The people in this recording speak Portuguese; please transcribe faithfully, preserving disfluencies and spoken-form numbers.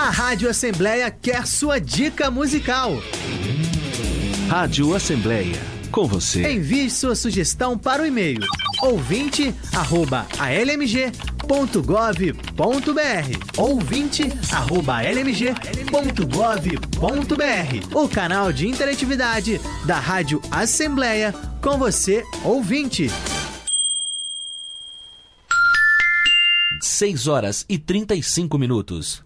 A Rádio Assembleia quer sua dica musical. Rádio Assembleia, com você. Envie sua sugestão para o e-mail ouvinte arroba a l m g ponto gov ponto b r ouvinte arroba l m g ponto gov ponto b r O canal de interatividade da Rádio Assembleia com você, ouvinte. seis horas e trinta e cinco minutos.